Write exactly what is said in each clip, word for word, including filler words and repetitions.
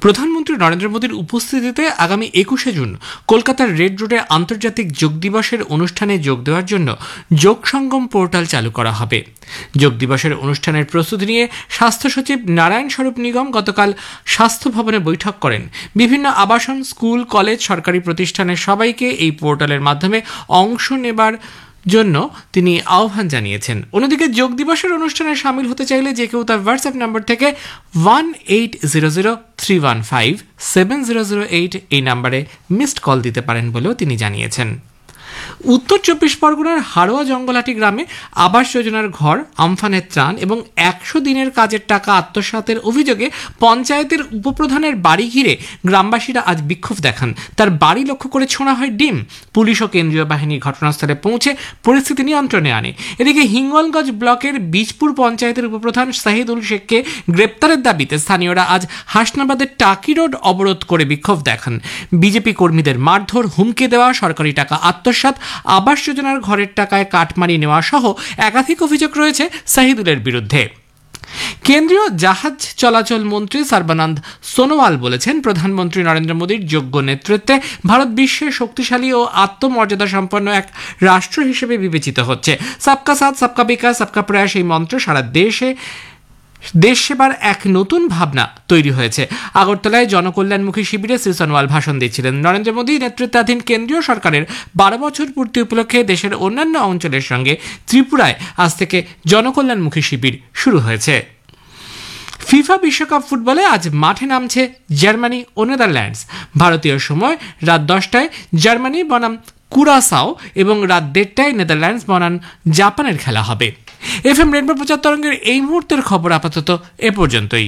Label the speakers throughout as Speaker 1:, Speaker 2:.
Speaker 1: প্রধানমন্ত্রী নরেন্দ্র মোদীর উপস্থিতিতে আগামী একুশে জুন কলকাতার রেড রোডে আন্তর্জাতিক যোগ দিবসের অনুষ্ঠানে যোগ দেওয়ার জন্য যোগ সঙ্গম পোর্টাল চালু করা হবে। যোগ দিবসের অনুষ্ঠানের প্রস্তুতি নিয়ে স্বাস্থ্য সচিব নারায়ণ স্বরূপ নিগম গতকাল স্বাস্থ্য ভবনে বৈঠক করেন। বিভিন্ন আবাসন, স্কুল, কলেজ, সরকারি প্রতিষ্ঠানের সবাইকে এই পোর্টালের মাধ্যমে অংশ নেবার জন্য তিনি আহ্বান জানিয়েছেন। অন্যদিকে যোগ দিবসের অনুষ্ঠানে সামিল হতে চাইলে যে কেউ তার হোয়াটসঅ্যাপ নম্বর থেকে one eight zero zero three one five seven zero zero eight এই নাম্বারে মিসড কল দিতে পারেন বলেও তিনি জানিয়েছেন। উত্তর চব্বিশ পরগনার হাড়োয়া জঙ্গলাটি গ্রামে আবাস যোজনার ঘর, আমফানের ত্রাণ এবং একশো দিনের কাজের টাকা আত্মসাতের অভিযোগে পঞ্চায়েতের উপপ্রধানের বাড়ি ঘিরে গ্রামবাসীরা আজ বিক্ষোভ দেখান। তার বাড়ি লক্ষ্য করে ছোঁড়া হয় ডিম। পুলিশ ও কেন্দ্রীয় বাহিনী ঘটনাস্থলে পৌঁছে পরিস্থিতি নিয়ন্ত্রণে আনে। এদিকে হিঙ্গলগঞ্জ ব্লকের বীজপুর পঞ্চায়েতের উপপ্রধান শাহিদুল শেখকে গ্রেপ্তারের দাবিতে স্থানীয়রা আজ হাসনাবাদের টাকি রোড অবরোধ করে বিক্ষোভ দেখান। বিজেপি কর্মীদের মারধর, হুমকি দেওয়া, সরকারি টাকা আত্মসাৎ, আবাস যোজনার ঘরের টাকায় কাটমারি নেওয়া সহ একাধিক অভিযোগ রয়েছে শাহিদুলের বিরুদ্ধে। কেন্দ্রীয় জাহাজ চলাচল মন্ত্রী সর্বানন্দ সোনোয়াল বলেছেন, প্রধানমন্ত্রী নরেন্দ্র মোদীর যোগ্য নেতৃত্বে ভারত বিশ্বের শক্তিশালী ও আত্মমর্যাদা সম্পন্ন এক রাষ্ট্র হিসেবে বিবেচিত হচ্ছে। সবকা সাথ, সবকা বিকাশ, সবকা প্রয়াস এই মন্ত্র সারা দেশে দেশ সেবার এক নতুন ভাবনা তৈরি হয়েছে। আগরতলায় জনকল্যাণমুখী শিবিরে শ্রী সোনোয়াল ভাষণ দিচ্ছিলেন। নরেন্দ্র মোদী নেতৃত্বাধীন কেন্দ্রীয় সরকারের বারো বছর পূর্তি উপলক্ষে দেশের অন্যান্য অঞ্চলের সঙ্গে ত্রিপুরায় আজ থেকে জনকল্যাণমুখী শিবির শুরু হয়েছে। ফিফা বিশ্বকাপ ফুটবলে আজ মাঠে নামছে জার্মানি ও নেদারল্যান্ডস। ভারতীয় সময় রাত দশটায় জার্মানি বনাম কুরাসাও এবং রাত দেড়টায় নেদারল্যান্ডস বনাম জাপানের খেলা হবে। এফ এম রেনবো প্রচার তরঙ্গের এই মুহূর্তের খবর আপাতত এ পর্যন্তই।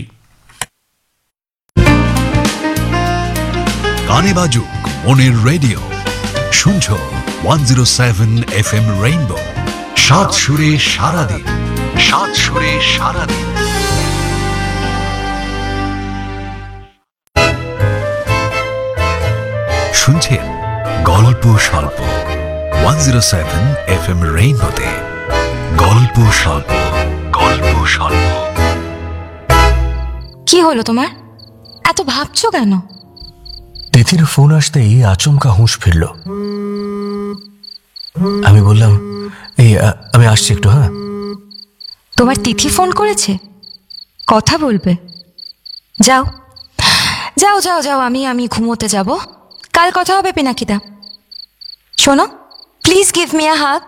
Speaker 2: গানে বাজুক মনের রেডিও, শুনছো one zero seven F M rainbow. সাত সুরে সারাদিন, সাত সুরে সারাদিন। শুনছেন গল্প স্বল্প one zero seven F M রেইনবোতে। গল্প স্বল্প, গল্প স্বল্প।
Speaker 3: কি হলো তোমার? এত ভাবছো কেন?
Speaker 4: তিথির ফোন আসতেই আচমকা হুঁশ ফিরল। আমি বললাম, এই আমি আসছি একটু। হ্যাঁ,
Speaker 3: তোমার তিথি ফোন করেছে? কথা বলবে? যাও যাও যাও যাও, আমি আমি ঘুমোতে যাব। কাল কথা হবে পিনাকিদা। শোনো, প্লিজ গিভ মি আ হাগ।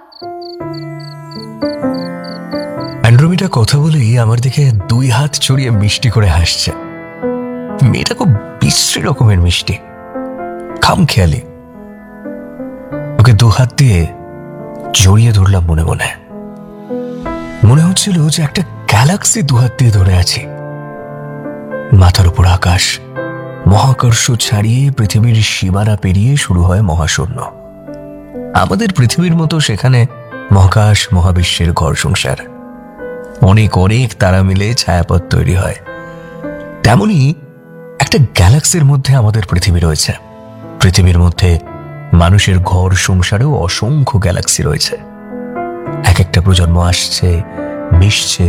Speaker 4: অ্যান্ড্রোমিটা কথা বলেই আমার দিকে দুই হাত ছড়িয়ে মিষ্টি করে হাসছে। মেয়েটা খুব বিশ্রী রকমের মিষ্টি, খাম খেয়ালি। ওকে দু হাত দিয়ে জড়িয়ে ধরলাম। মনে মনে মনে হচ্ছিল যে একটা গ্যালাক্সি দু হাত দিয়ে ধরে আছি। মাথার উপর আকাশ, মহাকর্ষ ছাড়িয়ে পৃথিবীর সীমানা পেরিয়ে শুরু হয় মহাশূন্য। আমাদের পৃথিবীর মতো সেখানে মহাকাশ, মহাবিশ্বের ঘর সংসার। অনেক অনেক তারা মিলে ছায়াপথ তৈরি হয়। তেমনি একটা গ্যালাক্সির মধ্যে আমাদের পৃথিবী রয়েছে। পৃথিবীর মধ্যে মানুষের ঘর সংসারেও অসংখ্য গ্যালাক্সি রয়েছে। এক একটা প্রজন্ম আসছে, মিশছে।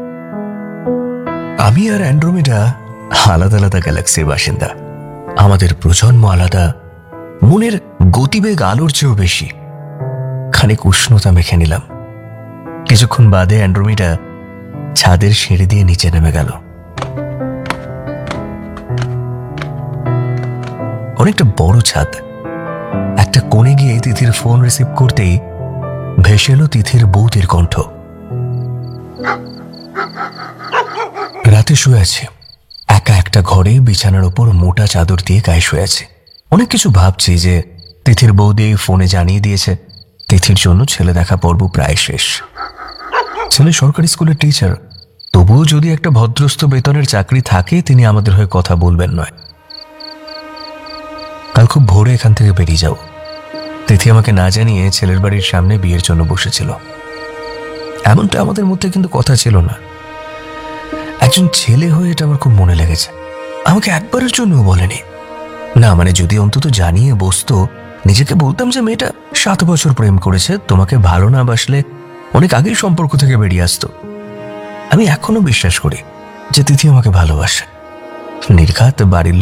Speaker 4: আমি আর অ্যান্ড্রোমিডা আলাদা আলাদা গ্যালাক্সির বাসিন্দা। আমাদের প্রজন্ম আলাদা, মনের গতিবেগ আলোর চেয়েও বেশি। খানিক উষ্ণতা মেখে নিলাম। কিছুক্ষণ বাদে অ্যান্ড্রোমিডা ছাদের সিঁড়ি দিয়ে নিচে নেমে গেল। অনেকটা বড় ছাদ। একটা কোণে গিয়ে তিথির ফোন রিসিভ করতেই ভেসে এলো তিথির বৌদির কণ্ঠ। রাতে শুয়ে আছে একা একটা ঘরে, বিছানার ওপর মোটা চাদর দিয়ে গায়ে শুয়ে আছে। অনেক কিছু ভাবছি যে তিথির বৌদি ফোনে জানিয়ে দিয়েছে তিথির জন্য ছেলে দেখা পর্ব প্রায় শেষ। ছেলে সরকারি স্কুলের টিচার, তবুও যদি একটা ভদ্রস্থ বেতনের চাকরি থাকে তিনি আমাদের হয়ে কথা বলবেন নয়। কাল খুব ভোরে এখান থেকে বেরিয়ে যাও। তিথি আমাকে না জানিয়ে ছেলের বাড়ির সামনে বিয়ের জন্য বসেছিল। এমনটা আমাদের মধ্যে কিন্তু কথা ছিল না। একজন ছেলে হয়ে এটা আমার খুব মনে লেগেছে। আমাকে একবারের জন্যও বলেনি। না মানে যদি অন্তত জানিয়ে বসতো, নিজেকে বলতাম যে মেয়েটা সাত বছর প্রেম করেছে, তোমাকে ভালো না বাসলে অনেক আগেই সম্পর্ক থেকে বেরিয়ে আসতো। আমি এখনো বিশ্বাস করি যে তিথি আমাকে ভালোবাসে। নির্ঘাত বাড়ির